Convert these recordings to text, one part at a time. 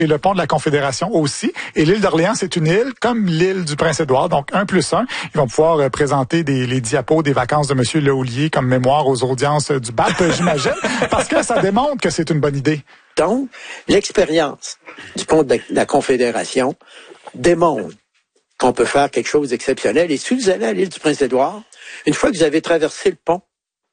Et le pont de la Confédération aussi. Et l'île d'Orléans, c'est une île comme l'île du Prince-Édouard, donc 1+1. Ils vont pouvoir présenter les diapos des vacances de M. Lehoulier comme mémoire aux audiences du BAP, j'imagine, parce que ça démontre que c'est une bonne idée. Donc, l'expérience du pont de la Confédération démontre qu'on peut faire quelque chose d'exceptionnel. Et si vous allez à l'île du Prince-Édouard, une fois que vous avez traversé le pont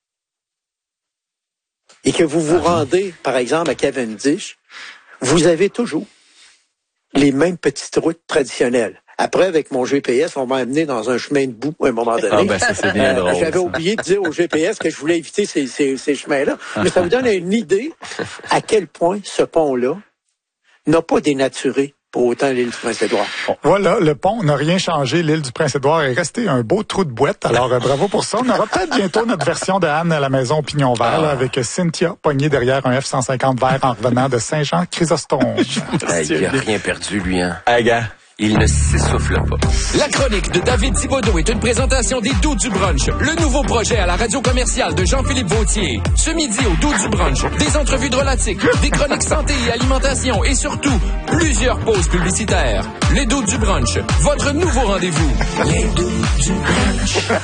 et que vous vous rendez, par exemple, à Cavendish, vous avez toujours les mêmes petites routes traditionnelles. Après, avec mon GPS, on m'a amené dans un chemin de boue à un moment donné. Ah ben ça, c'est bien drôle. J'avais oublié de dire au GPS que je voulais éviter ces chemins-là. Mais ça vous donne une idée à quel point ce pont-là n'a pas dénaturé pour autant l'île du Prince-Édouard. Voilà, le pont n'a rien changé. L'île du Prince-Édouard est restée un beau trou de boîte. Alors, bravo pour ça. On aura peut-être bientôt notre version de Anne à la maison Pignon Vert, là, avec Cynthia poignée derrière un F-150 vert en revenant de Saint-Jean-Chrysostome. Il a rien perdu, lui, hein. Aga. Il ne s'essouffle pas. La chronique de David Thibodeau est une présentation des Doux du Brunch, le nouveau projet à la radio commerciale de Jean-Philippe Vautier. Ce midi au Doux du Brunch, des entrevues dramatiques, des chroniques santé et alimentation et surtout, plusieurs pauses publicitaires. Les Doux du Brunch, votre nouveau rendez-vous. Les Doux du Brunch.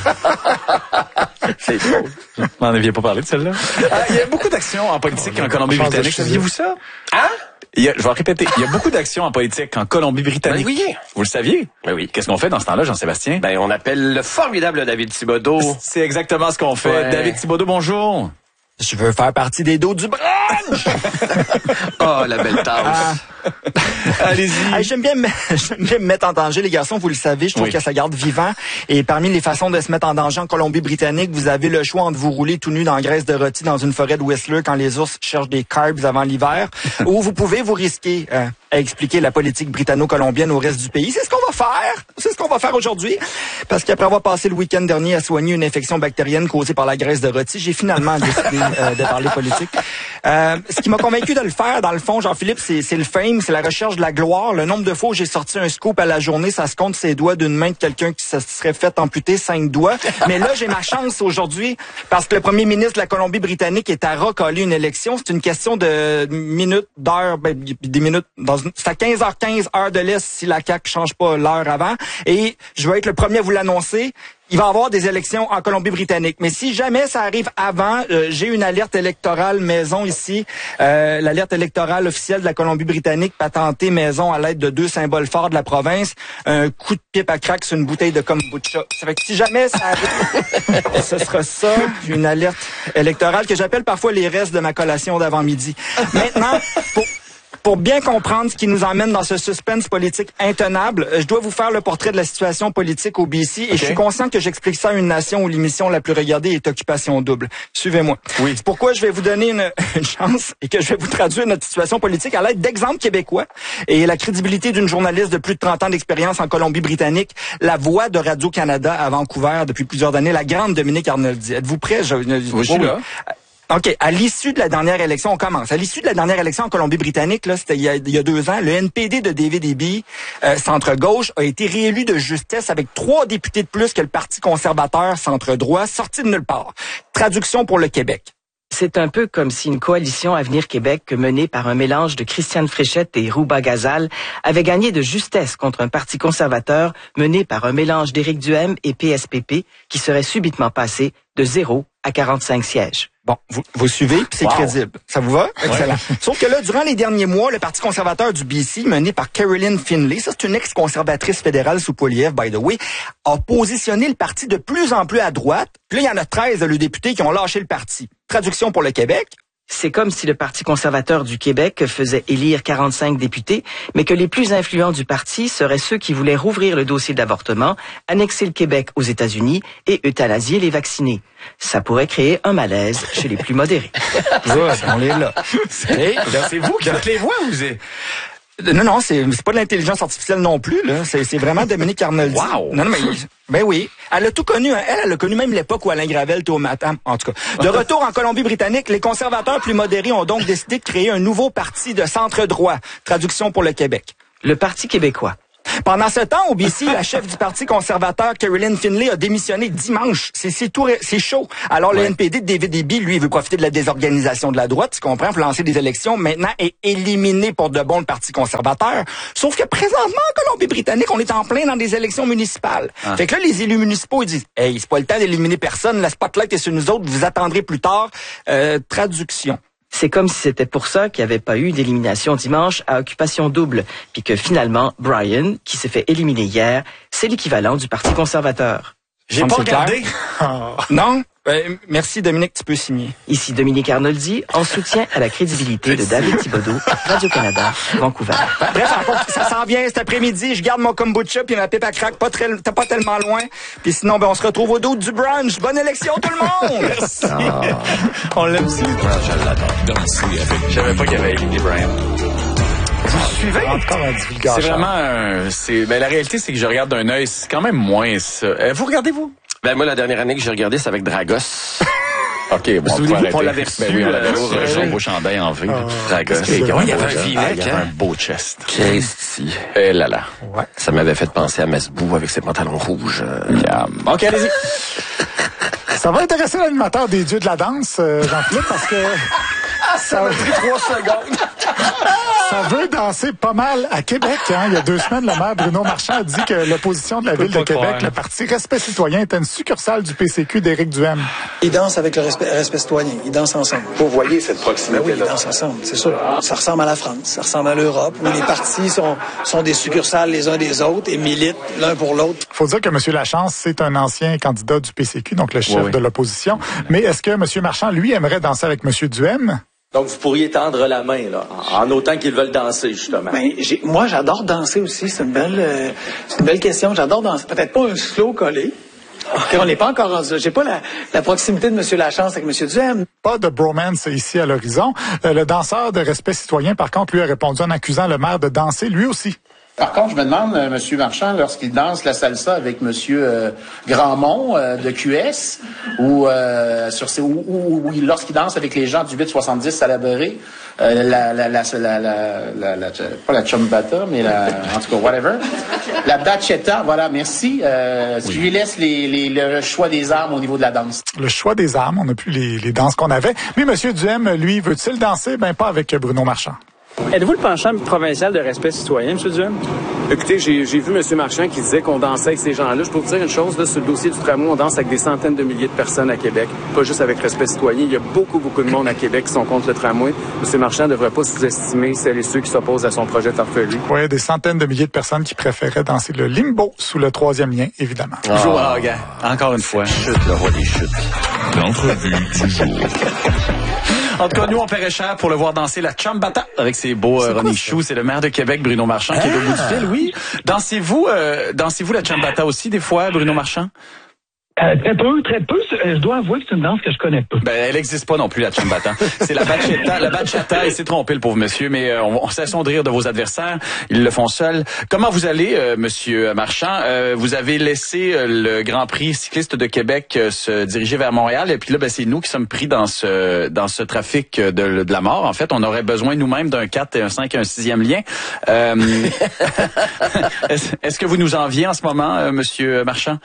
C'est drôle. On n'en aviez pas parlé de celle-là. Il y a beaucoup d'actions en politique en Colombie-Britannique. Saviez-vous ça? Hein? Je vais répéter. Il y a beaucoup d'actions en politique en Colombie-Britannique. Ben oui. Vous le saviez? Ben oui. Qu'est-ce qu'on fait dans ce temps-là, Jean-Sébastien? Ben, on appelle le formidable David Thibodeau. C'est exactement ce qu'on fait. Ouais. David Thibodeau, bonjour. Je veux faire partie des Doux du Brunch! Oh, la belle tasse. Allez-y. J'aime bien me mettre en danger, les garçons, vous le savez. Je trouve que ça garde vivant. Et parmi les façons de se mettre en danger en Colombie-Britannique, vous avez le choix entre vous rouler tout nu dans la graisse de rôti dans une forêt de Whistler quand les ours cherchent des carbs avant l'hiver, ou vous pouvez vous risquer à expliquer la politique britanno-colombienne au reste du pays. C'est ce qu'on va faire. C'est ce qu'on va faire aujourd'hui. Parce qu'après avoir passé le week-end dernier à soigner une infection bactérienne causée par la graisse de rôti, j'ai finalement décidé de parler politique. Ce qui m'a convaincu de le faire, dans le fond, Jean-Philippe, c'est le fame, c'est la recherche de la gloire. Le nombre de fois où j'ai sorti un scoop à la journée, ça se compte ses doigts d'une main de quelqu'un qui se serait fait amputer 5 doigts. Mais là, j'ai ma chance aujourd'hui parce que le premier ministre de la Colombie-Britannique est à recoller une élection. C'est une question de minutes, d'heures, des minutes. C'est à 15h15, heure de l'Est, si la CAQ change pas l'heure avant. Et je vais être le premier à vous l'annoncer. Il va y avoir des élections en Colombie-Britannique. Mais si jamais ça arrive avant, j'ai une alerte électorale maison ici. L'alerte électorale officielle de la Colombie-Britannique patentée maison à l'aide de 2 symboles forts de la province. Un coup de pipe à crack sur une bouteille de kombucha. Ça fait que si jamais ça arrive, ce sera ça, une alerte électorale que j'appelle parfois les restes de ma collation d'avant-midi. Maintenant, pour bien comprendre ce qui nous emmène dans ce suspense politique intenable, je dois vous faire le portrait de la situation politique au BC et je suis conscient que j'explique ça à une nation où l'émission la plus regardée est Occupation Double. Suivez-moi. Oui. C'est pourquoi je vais vous donner une chance et que je vais vous traduire notre situation politique à l'aide d'exemples québécois et la crédibilité d'une journaliste de plus de 30 ans d'expérience en Colombie-Britannique, la voix de Radio-Canada à Vancouver depuis plusieurs années, la grande Dominique Arnoldi. Êtes-vous prêts? Je suis là. OK. À l'issue de la dernière élection, on commence. À l'issue de la dernière élection en Colombie-Britannique, là, c'était il y a 2 ans, le NPD de David Eby, centre-gauche, a été réélu de justesse avec 3 députés de plus que le Parti conservateur centre-droit, sorti de nulle part. Traduction pour le Québec. C'est un peu comme si une coalition Avenir Québec menée par un mélange de Christiane Fréchette et Rouba Ghazal avait gagné de justesse contre un parti conservateur mené par un mélange d'Éric Duhaime et PSPP qui serait subitement passé de 0 à 45 sièges. Bon, vous suivez, puis c'est crédible. Ça vous va? Excellent. Sauf que là, durant les derniers mois, le Parti conservateur du BC, mené par Caroline Finlay, ça c'est une ex-conservatrice fédérale sous Poilievre, by the way, a positionné le parti de plus en plus à droite. Puis là, il y en a 13 de députés qui ont lâché le parti. Traduction pour le Québec. C'est comme si le Parti conservateur du Québec faisait élire 45 députés, mais que les plus influents du parti seraient ceux qui voulaient rouvrir le dossier d'avortement, annexer le Québec aux États-Unis et euthanasier les vaccinés. Ça pourrait créer un malaise chez les plus modérés. On est là. C'est vous qui faites les voix, vous êtes... Non, c'est pas de l'intelligence artificielle non plus, là. C'est vraiment Dominique Arnoldi. Wow! Non, mais ben oui. Elle a tout connu. Elle a connu même l'époque où Alain Gravel était au matin. En tout cas. De retour en Colombie-Britannique, les conservateurs plus modérés ont donc décidé de créer un nouveau parti de centre-droit. Traduction pour le Québec. Le Parti québécois. Pendant ce temps, au BC, la chef du Parti conservateur, Caroline Finlay, a démissionné dimanche. C'est chaud. Alors, le NPD de David Eby, lui, il veut profiter de la désorganisation de la droite, tu comprends, pour lancer des élections maintenant et éliminer pour de bon le Parti conservateur. Sauf que présentement, en Colombie-Britannique, on est en plein dans des élections municipales. Fait que là, les élus municipaux, ils disent, hey, c'est pas le temps d'éliminer personne, la spotlight est sur nous autres, vous attendrez plus tard. Traduction. C'est comme si c'était pour ça qu'il n'y avait pas eu d'élimination dimanche à occupation double, puis que finalement, Brian, qui s'est fait éliminer hier, c'est l'équivalent du Parti conservateur. J'ai pas regardé. Non? Merci Dominique, tu peux signer. Ici Dominique Arnoldi, en soutien à la crédibilité de David Thibodeau, Radio-Canada, Vancouver. Bref, ça s'en vient cet après-midi. Je garde mon kombucha puis ma pipe à crack pas tellement loin. Puis sinon, on se retrouve au dos du brunch. Bonne élection tout le monde! Merci. On l'aime aussi. Je l'adore. Je savais pas qu'il y avait éliminé Brian. Vous suivez? C'est vraiment... la réalité, c'est que je regarde d'un œil, c'est quand même moins ça. Vous regardez, vous? Ben moi, la dernière année que j'ai regardé, c'est avec Dragos. OK, bon, on l'avait reçu. Ben oui, on l'avait reçu. Son beau chandail en V. Dragos. Il y avait un V-neck, il y avait un beau chest. Christy. Eh là là. Ouais. Ça m'avait fait penser à Masbou avec ses pantalons rouges. OK, allez-y. Ça va intéresser l'animateur des dieux de la danse, Jean-Philippe, parce que... ça m'a pris 3 secondes. Ça veut danser pas mal à Québec. Hein. Il y a 2 semaines, le maire Bruno Marchand a dit que l'opposition de la ville de Québec, le Parti Respect citoyen, était une succursale du PCQ d'Éric Duhaime. Ils dansent avec le respect citoyen. Ils dansent ensemble. Vous voyez cette proximité-là? Oui, ils dansent ensemble, c'est sûr. Ça ressemble à la France, ça ressemble à l'Europe, où les partis sont des succursales les uns des autres et militent l'un pour l'autre. Il faut dire que M. Lachance, c'est un ancien candidat du PCQ, donc le chef de l'opposition. Mais est-ce que M. Marchand, lui, aimerait danser avec M. Duhaime? Donc, vous pourriez tendre la main, là, en autant qu'ils veulent danser, justement. Ben, moi, j'adore danser aussi. C'est une belle question. J'adore danser. Peut-être pas un slow collé. On n'est pas encore rendu là. J'ai pas la proximité de M. Lachance avec M. Duhaime. Pas de bromance ici à l'horizon. Le danseur de Respect citoyen, par contre, lui a répondu en accusant le maire de danser lui aussi. Par contre, je me demande, M. Marchand, lorsqu'il danse la salsa avec M. Grandmont de QS, ou lorsqu'il danse avec les gens du 870 à la Beurrée, pas la chumbata, mais en tout cas, whatever. La bachata, voilà, merci. Je lui laisse le choix des armes au niveau de la danse. Le choix des armes, on n'a plus les danses qu'on avait. Mais M. Duhaime, lui, veut-il danser? Ben, pas avec Bruno Marchand. Êtes-vous le penchant provincial de Respect citoyen, M. Duhaime? Écoutez, j'ai vu M. Marchand qui disait qu'on dansait avec ces gens-là. Je peux vous dire une chose, là, sur le dossier du tramway, on danse avec des centaines de milliers de personnes à Québec, pas juste avec Respect citoyen. Il y a beaucoup de monde à Québec qui sont contre le tramway. M. Marchand ne devrait pas sous-estimer celles et ceux qui s'opposent à son projet farfelu. Oui, des centaines de milliers de personnes qui préféraient danser le limbo sous le 3e lien, évidemment. Encore une fois. Chute, le roi des chutes. L'entrevue du jour. En tout cas, nous, on paierait cher pour le voir danser la chambata avec ses beaux running shoes. C'est le maire de Québec, Bruno Marchand, qui est au bout du fil, oui. Dansez-vous la chambata aussi, des fois, Bruno Marchand? Très peu. Je dois avouer que c'est une danse que je connais pas. Ben, elle n'existe pas non plus, la chambata. C'est la bachata. Il s'est trompé, le pauvre monsieur, mais on cessons de rire de vos adversaires. Ils le font seuls. Comment vous allez, Monsieur Marchand? Vous avez laissé le Grand Prix cycliste de Québec se diriger vers Montréal, et puis là, ben, c'est nous qui sommes pris dans ce trafic de la mort. En fait, on aurait besoin nous-mêmes d'un 4, un 5 et un 6e lien. Est-ce que vous nous enviez en ce moment, Monsieur Marchand?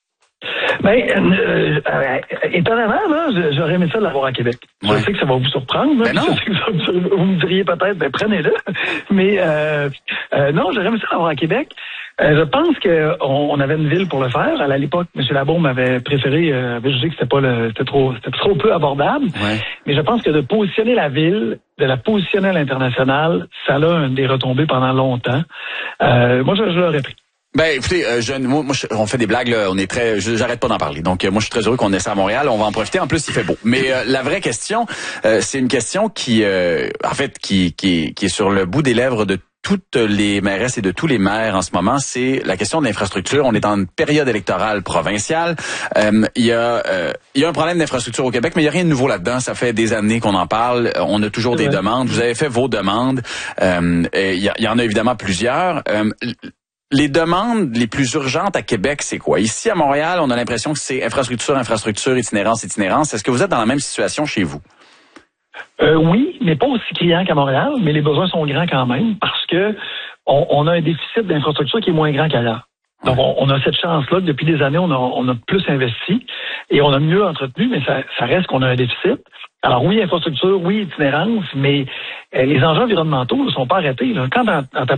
Étonnamment, là, j'aurais aimé ça de l'avoir à Québec. Je sais que ça va vous surprendre. Ben non. Je sais que vous me diriez peut-être, prenez-le. Mais non, j'aurais aimé ça de l'avoir à Québec. Je pense qu'on avait une ville pour le faire. À l'époque, M. Labaume avait préféré, je sais que c'était trop peu abordable. Ouais. Mais je pense que de positionner la ville, de la positionner à l'international, ça a des retombées pendant longtemps. Moi, je l'aurais pris. Ben, écoutez, on fait des blagues, là, j'arrête pas d'en parler. Donc, moi, je suis très heureux qu'on ait ça à Montréal. On va en profiter. En plus, il fait beau. Mais la vraie question, c'est une question qui est sur le bout des lèvres de toutes les mairesses et de tous les maires en ce moment, c'est la question de l'infrastructure. On est en période électorale provinciale. Il y a un problème d'infrastructure au Québec, mais il y a rien de nouveau là-dedans. Ça fait des années qu'on en parle. On a toujours des demandes. Vous avez fait vos demandes. Il y en a évidemment plusieurs. Les demandes les plus urgentes à Québec, c'est quoi? Ici, à Montréal, on a l'impression que c'est infrastructure, itinérance. Est-ce que vous êtes dans la même situation chez vous? Oui, mais pas aussi criant qu'à Montréal, mais les besoins sont grands quand même parce que on a un déficit d'infrastructure qui est moins grand qu'ailleurs. Donc, on a cette chance-là que depuis des années, on a plus investi et on a mieux entretenu, mais ça reste qu'on a un déficit. Alors oui, infrastructure, oui, itinérance, mais les enjeux environnementaux ne sont pas arrêtés. Là. Quand dans ta